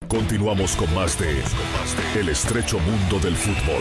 Continuamos con más de El estrecho mundo del fútbol.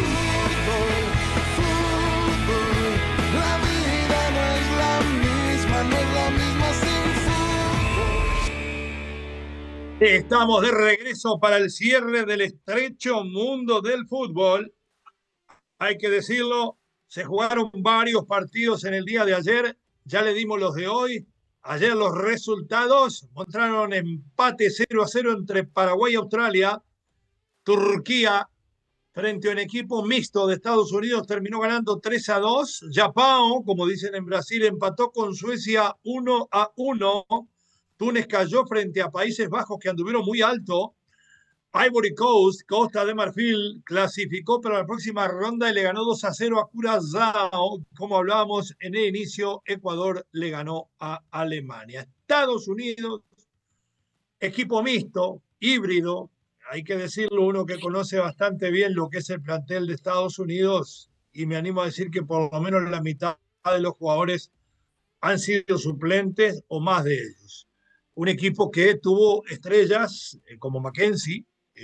La vida no es la misma, no es la misma sin fútbol. Estamos de regreso para el cierre del estrecho mundo del fútbol. Hay que decirlo, se jugaron varios partidos en el día de ayer. Ya le dimos los de hoy. Ayer los resultados mostraron empate 0-0 entre Paraguay y Australia. Turquía, frente a un equipo mixto de Estados Unidos, terminó ganando 3-2. Japón, como dicen en Brasil, empató con Suecia 1-1. Túnez cayó frente a Países Bajos, que anduvieron muy alto. Ivory Coast, Costa de Marfil, clasificó para la próxima ronda y le ganó 2-0 a Curazao. Como hablábamos en el inicio, Ecuador le ganó a Alemania. Estados Unidos, equipo mixto, híbrido, hay que decirlo, uno que conoce bastante bien lo que es el plantel de Estados Unidos, y me animo a decir que por lo menos la mitad de los jugadores han sido suplentes o más de ellos. Un equipo que tuvo estrellas como Mackenzie,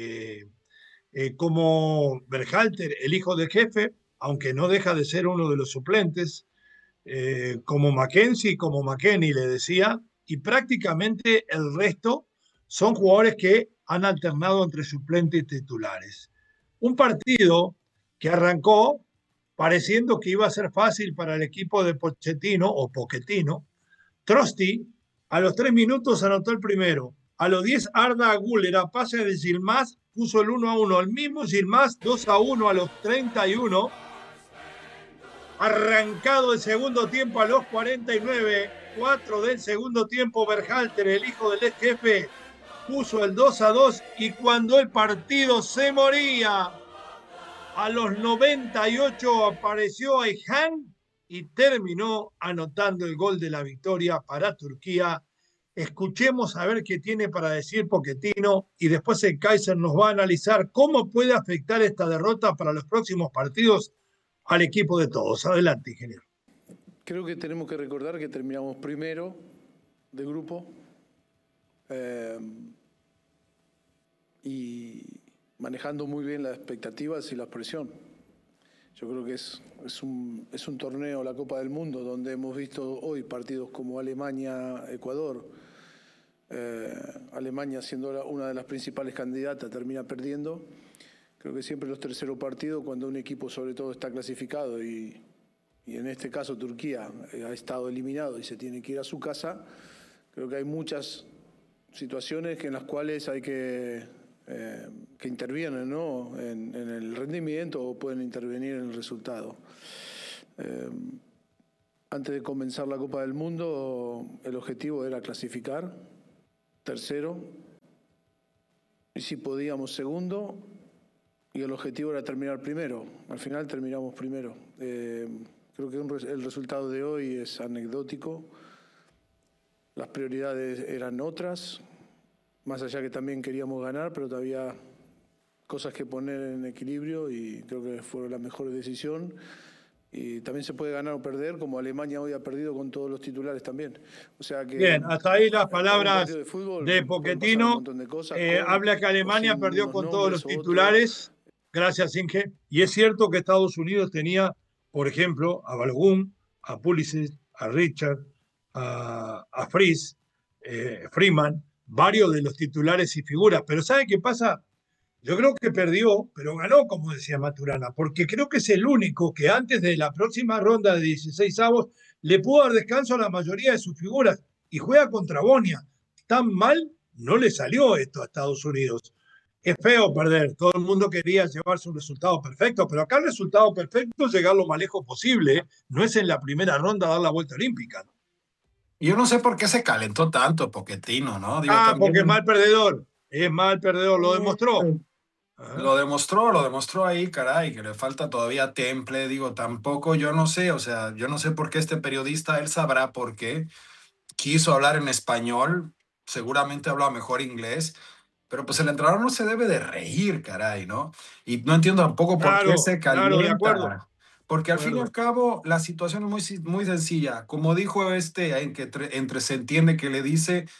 como Berhalter, el hijo del jefe, aunque no deja de ser uno de los suplentes, como Mackenzie, como McKennie le decía, y prácticamente el resto son jugadores que han alternado entre suplentes y titulares. Un partido que arrancó pareciendo que iba a ser fácil para el equipo de Pochettino o Pochettino. Trosti a los 3 minutos anotó el primero. A los 10, Arda Güler, a pase de Yilmaz, puso el 1-1. El mismo Yilmaz, 2-1 a los 31. Arrancado el segundo tiempo a los 49. 4 del segundo tiempo, Berhalter, el hijo del ex jefe, puso el 2-2. Y cuando el partido se moría, a los 98 apareció Ayhan y terminó anotando el gol de la victoria para Turquía. Escuchemos a ver qué tiene para decir Pochettino y después el Kaiser nos va a analizar cómo puede afectar esta derrota para los próximos partidos al equipo de todos. Adelante, ingeniero. Creo que tenemos que recordar que terminamos primero de grupo y manejando muy bien las expectativas y la presión. Yo creo que es un torneo, la Copa del Mundo, donde hemos visto hoy partidos como Alemania-Ecuador. Alemania, siendo una de las principales candidatas, termina perdiendo. Creo que siempre los terceros partidos, cuando un equipo sobre todo está clasificado y en este caso Turquía ha estado eliminado y se tiene que ir a su casa, creo que hay muchas situaciones en las cuales hay que intervienen, ¿no? en el rendimiento o pueden intervenir en el resultado. Antes de comenzar la Copa del Mundo, el objetivo era clasificar tercero y si podíamos segundo, y el objetivo era terminar primero. Al final terminamos primero. Creo que el resultado de hoy es anecdótico. Las prioridades eran otras, más allá que también queríamos ganar, pero todavía cosas que poner en equilibrio y creo que fue la mejor decisión. Y también se puede ganar o perder, como Alemania hoy ha perdido con todos los titulares también. O sea que, bien, hasta ahí las palabras fútbol, de Pochettino. Habla que Alemania perdió con todos los titulares. Gracias, Inge. Y es cierto que Estados Unidos tenía, por ejemplo, a Balogun, a Pulisic, a Richard, a Fries, Freeman, varios de los titulares y figuras. Pero ¿sabe qué pasa? Yo creo que perdió, pero ganó, como decía Maturana, porque creo que es el único que antes de la próxima ronda de 16avos le pudo dar descanso a la mayoría de sus figuras y juega contra Bosnia. Tan mal no le salió esto a Estados Unidos. Es feo perder, todo el mundo quería llevarse un resultado perfecto, pero acá el resultado perfecto es llegar lo más lejos posible, no es en la primera ronda dar la vuelta olímpica. Yo no sé por qué se calentó tanto Pochettino, ¿no? Digo, porque es mal perdedor, lo demostró. Lo demostró ahí, caray, que le falta todavía temple, digo, tampoco, yo no sé, o sea, yo no sé por qué este periodista, él sabrá por qué, quiso hablar en español, seguramente habla mejor inglés, pero pues el entrenador no se debe de reír, caray, ¿no? Y no entiendo tampoco por qué se calienta. De acuerdo. Porque al fin y al cabo la situación es muy, muy sencilla. Como dijo en que entre se entiende que le dice,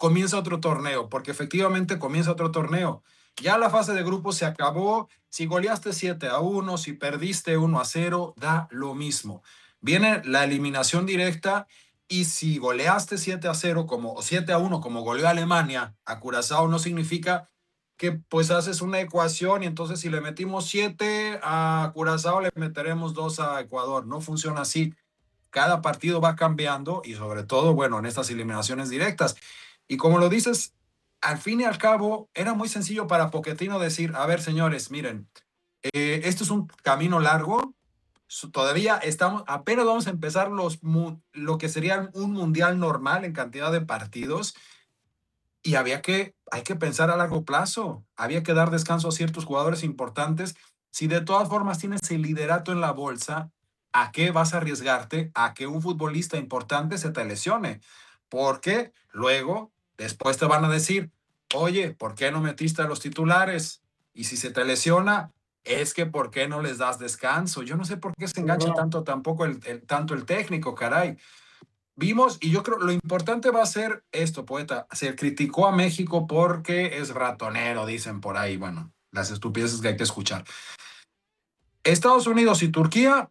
comienza otro torneo, porque efectivamente comienza otro torneo. Ya la fase de grupos se acabó. Si goleaste 7-1, si perdiste 1-0, da lo mismo. Viene la eliminación directa y si goleaste 7-0 o 7-1 como goleó Alemania a Curazao, no significa que pues haces una ecuación y entonces si le metimos 7 a Curazao le meteremos 2 a Ecuador. No funciona así. Cada partido va cambiando y sobre todo, bueno, en estas eliminaciones directas. Y como lo dices, al fin y al cabo, era muy sencillo para Pochettino decir, a ver, señores, miren, esto es un camino largo, todavía apenas vamos a empezar lo que sería un mundial normal en cantidad de partidos y hay que pensar a largo plazo, había que dar descanso a ciertos jugadores importantes. Si de todas formas tienes el liderato en la bolsa, ¿a qué vas a arriesgarte a que un futbolista importante se te lesione? Porque luego, después te van a decir, oye, ¿por qué no metiste a los titulares? Y si se te lesiona, es que ¿por qué no les das descanso? Yo no sé por qué se engancha tanto tampoco tanto el técnico, caray. Vimos, y yo creo lo importante va a ser esto, poeta. Se criticó a México porque es ratonero, dicen por ahí. Bueno, las estupideces que hay que escuchar. Estados Unidos y Turquía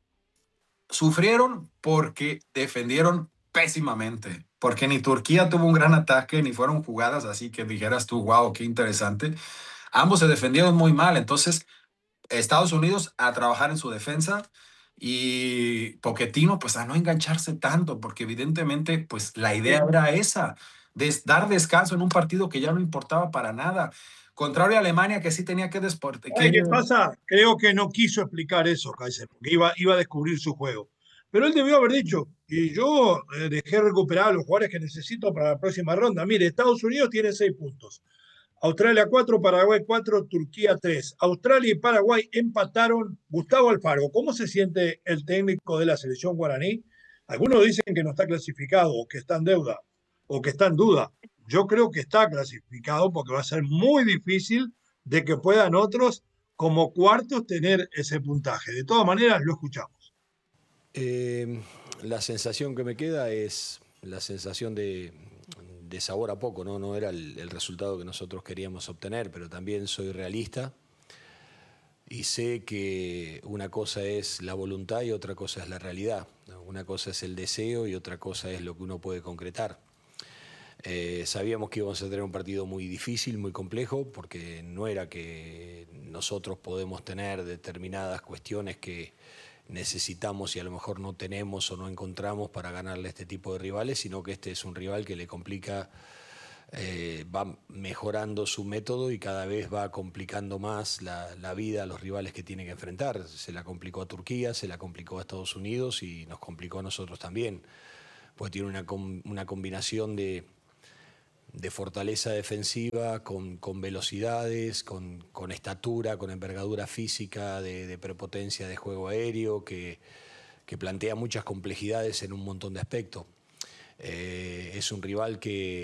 sufrieron porque defendieron pésimamente, porque ni Turquía tuvo un gran ataque, ni fueron jugadas así que dijeras tú, wow, qué interesante. Ambos se defendieron muy mal, entonces Estados Unidos a trabajar en su defensa y Pochettino pues a no engancharse tanto, porque evidentemente pues la idea era esa, de dar descanso en un partido que ya no importaba para nada. Contrario a Alemania que sí tenía que ¿Qué pasa? Creo que no quiso explicar eso, Kaiser, porque iba a descubrir su juego. Pero él debió haber dicho, y yo dejé recuperar a los jugadores que necesito para la próxima ronda. Mire, Estados Unidos tiene 6 puntos. Australia 4, Paraguay 4, Turquía 3. Australia y Paraguay empataron. Gustavo Alfaro, ¿cómo se siente el técnico de la selección guaraní? Algunos dicen que no está clasificado, o que está en deuda, o que está en duda. Yo creo que está clasificado porque va a ser muy difícil de que puedan otros como cuartos tener ese puntaje. De todas maneras, lo escuchamos. La sensación que me queda es la sensación de sabor a poco, ¿no? No era el resultado que nosotros queríamos obtener, pero también soy realista y sé que una cosa es la voluntad y otra cosa es la realidad. Una cosa es el deseo y otra cosa es lo que uno puede concretar. Sabíamos que íbamos a tener un partido muy difícil, muy complejo, porque no era que nosotros podemos tener determinadas cuestiones que necesitamos y a lo mejor no tenemos o no encontramos para ganarle a este tipo de rivales, sino que este es un rival que le complica, va mejorando su método y cada vez va complicando más la vida a los rivales que tiene que enfrentar. Se la complicó a Turquía, se la complicó a Estados Unidos y nos complicó a nosotros también, pues tiene una combinación de fortaleza defensiva, con velocidades, con estatura, con envergadura física, de prepotencia de juego aéreo, que plantea muchas complejidades en un montón de aspectos. Es un rival que